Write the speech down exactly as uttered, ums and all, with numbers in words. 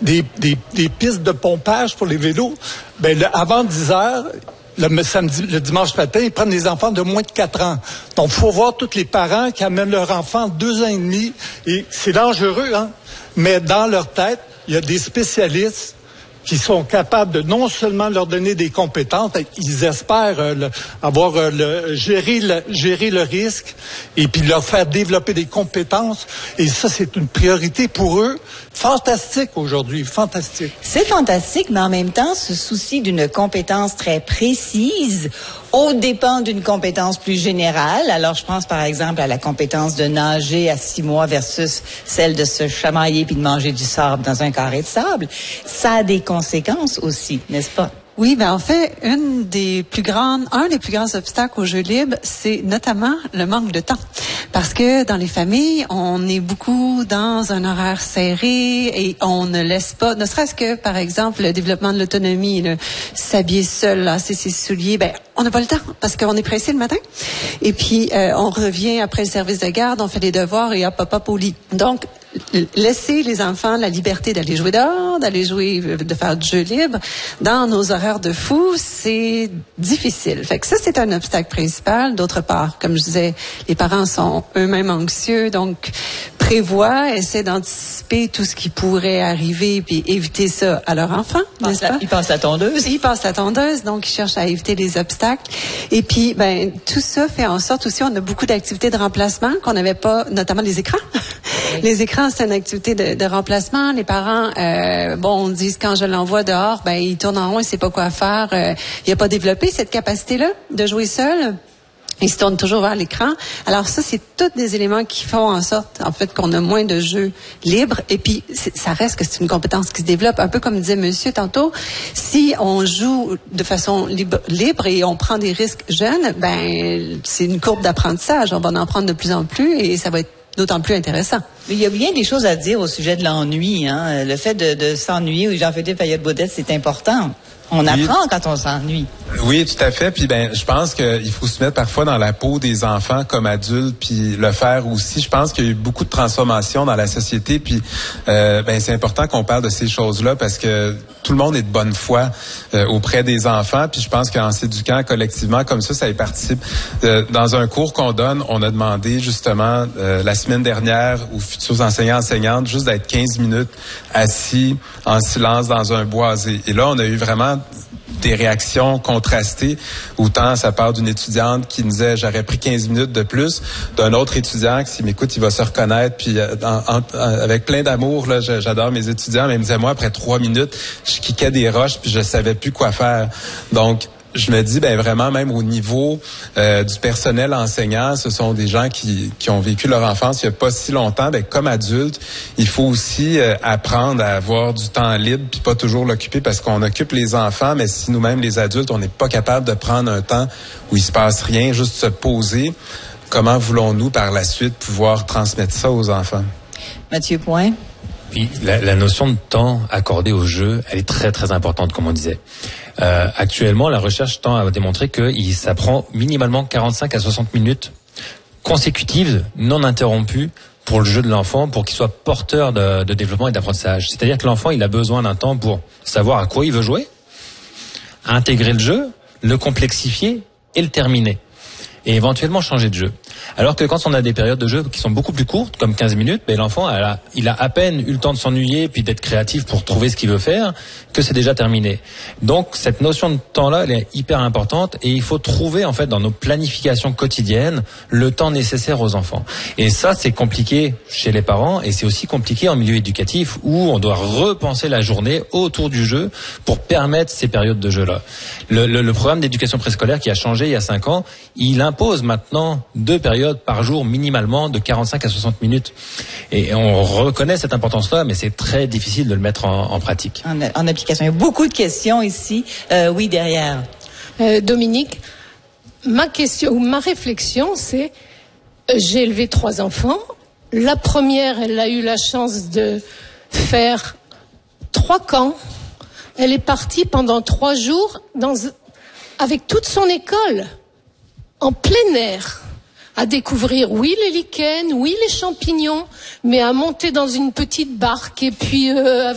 des, des, des pistes de pompage pour les vélos, ben, le, avant dix heures, le samedi, le dimanche matin, ils prennent des enfants de moins de quatre ans. Donc, il faut voir tous les parents qui amènent leur enfant de deux ans et demi. Et c'est dangereux, hein? Mais dans leur tête, il y a des spécialistes qui sont capables de non seulement leur donner des compétences, ils espèrent euh, le, avoir euh, le, gérer, le, gérer le risque et puis leur faire développer des compétences. Et ça, c'est une priorité pour eux. Fantastique aujourd'hui, fantastique. C'est fantastique, mais en même temps, ce souci d'une compétence très précise au dépend d'une compétence plus générale. Alors, je pense par exemple à la compétence de nager à six mois versus celle de se chamailler puis de manger du sable dans un carré de sable. Ça a des conséquences aussi, n'est-ce pas? Oui, ben en fait, une des plus grandes, un des plus grands obstacles au jeu libre, c'est notamment le manque de temps. Parce que dans les familles, on est beaucoup dans un horaire serré et on ne laisse pas, ne serait-ce que, par exemple, le développement de l'autonomie, le s'habiller seul, lasser ses souliers, ben on n'a pas le temps parce qu'on est pressé le matin. Et puis, euh, on revient après le service de garde, on fait les devoirs et hop, hop, hop au lit. Donc, laisser les enfants la liberté d'aller jouer dehors, d'aller jouer, de faire du jeu libre, dans nos horaires de fou, c'est difficile. Fait que ça, c'est un obstacle principal. D'autre part, comme je disais, les parents sont eux-mêmes anxieux, donc prévoient, essaient d'anticiper tout ce qui pourrait arriver puis éviter ça à leur enfant, n'est-ce pas? Ils passent la tondeuse. Ils passent la tondeuse, donc ils cherchent à éviter les obstacles. Et puis, ben, tout ça fait en sorte aussi, on a beaucoup d'activités de remplacement qu'on n'avait pas, notamment les écrans. Oui. Les écrans, c'est une activité de, de remplacement. Les parents, euh, bon, on dit quand je l'envoie dehors, ben il tourne en rond, il sait pas quoi faire. Euh, il n'a pas développé cette capacité-là de jouer seul. Il se tourne toujours vers l'écran. Alors ça, c'est tous des éléments qui font en sorte, en fait, qu'on a moins de jeux libres. Et puis, ça reste que c'est une compétence qui se développe. Un peu comme disait monsieur tantôt, si on joue de façon libre, libre et on prend des risques jeunes, ben c'est une courbe d'apprentissage. On va en prendre de plus en plus et ça va être d'autant plus intéressant. Il y a bien des choses à dire au sujet de l'ennui. Hein? Le fait de, de s'ennuyer, Jean-Philippe Fayolle-Baudette, c'est important. On oui. apprend quand on s'ennuie. Oui, tout à fait. Puis ben, je pense qu'il faut se mettre parfois dans la peau des enfants comme adultes, puis le faire aussi. Je pense qu'il y a eu beaucoup de transformations dans la société, puis euh, ben c'est important qu'on parle de ces choses-là parce que tout le monde est de bonne foi euh, auprès des enfants. Puis je pense qu'en s'éduquant collectivement comme ça, ça y participe. Euh, dans un cours qu'on donne, on a demandé justement euh, la semaine dernière aux futurs enseignants enseignantes juste d'être quinze minutes assis en silence dans un boisé. Et là, on a eu vraiment des réactions contrastées. Autant ça part d'une étudiante qui nous disait j'aurais pris quinze minutes de plus, d'un autre étudiant qui s'il m'écoute, il va se reconnaître, puis euh, en, en, avec plein d'amour, là, j'adore mes étudiants, mais il me disait moi après trois minutes, je kickais des roches puis je savais plus quoi faire. Donc je me dis, ben vraiment, même au niveau euh, du personnel enseignant, ce sont des gens qui, qui ont vécu leur enfance il n'y a pas si longtemps. Ben comme adultes, il faut aussi euh, apprendre à avoir du temps libre puis pas toujours l'occuper parce qu'on occupe les enfants, mais si nous-mêmes, les adultes, on n'est pas capable de prendre un temps où il se passe rien, juste se poser, comment voulons-nous par la suite pouvoir transmettre ça aux enfants? Mathieu Point. Puis la, la notion de temps accordé au jeu, elle est très très importante, comme on disait. Euh, actuellement, la recherche tend à démontrer que il, ça prend minimalement quarante-cinq à soixante minutes consécutives, non interrompues, pour le jeu de l'enfant, pour qu'il soit porteur de, de développement et d'apprentissage. C'est-à-dire que l'enfant, il a besoin d'un temps pour savoir à quoi il veut jouer, intégrer le jeu, le complexifier et le terminer. Et éventuellement changer de jeu. Alors que quand on a des périodes de jeu qui sont beaucoup plus courtes, comme quinze minutes, ben l'enfant, elle a, il a à peine eu le temps de s'ennuyer puis d'être créatif pour trouver ce qu'il veut faire, que c'est déjà terminé. Donc cette notion de temps-là, elle est hyper importante et il faut trouver en fait dans nos planifications quotidiennes le temps nécessaire aux enfants. Et ça, c'est compliqué chez les parents et c'est aussi compliqué en milieu éducatif où on doit repenser la journée autour du jeu pour permettre ces périodes de jeu-là. Le, le, le programme d'éducation préscolaire qui a changé il y a cinq ans, il impose maintenant deux périodes par jour minimalement de quarante-cinq à soixante minutes. Et on reconnaît cette importance-là, mais c'est très difficile de le mettre en, en pratique. En, en application. Il y a beaucoup de questions ici. Euh, oui, derrière. Euh, Dominique, ma question ou ma réflexion, c'est euh, j'ai élevé trois enfants. La première, elle a eu la chance de faire trois camps. Elle est partie pendant trois jours dans, avec toute son école. En plein air, à découvrir, oui, les lichens, oui, les champignons, mais à monter dans une petite barque et puis euh,